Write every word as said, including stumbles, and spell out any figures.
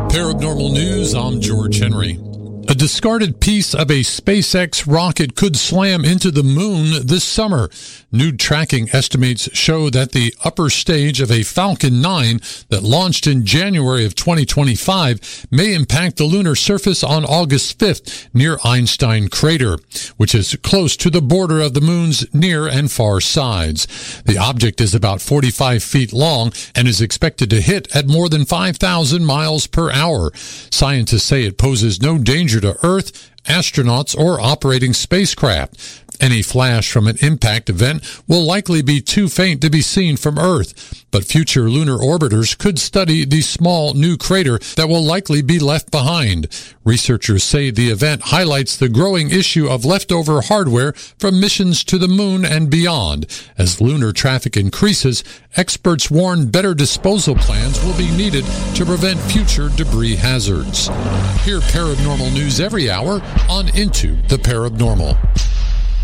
Paranormal News, I'm George Henry. A discarded piece of a SpaceX rocket could slam into the moon this summer. New tracking estimates show that the upper stage of a Falcon nine that launched in January of twenty twenty-five may impact the lunar surface on August fifth near Einstein Crater, which is close to the border of the moon's near and far sides. The object is about forty-five feet long and is expected to hit at more than five thousand miles per hour. Scientists say it poses no danger to Earth, astronauts, or operating spacecraft. Any flash from an impact event will likely be too faint to be seen from Earth, but future lunar orbiters could study the small new crater that will likely be left behind. Researchers say the event highlights the growing issue of leftover hardware from missions to the moon and beyond. As lunar traffic increases, experts warn better disposal plans will be needed to prevent future debris hazards. Hear paranormal news every hour on Into the Paranormal.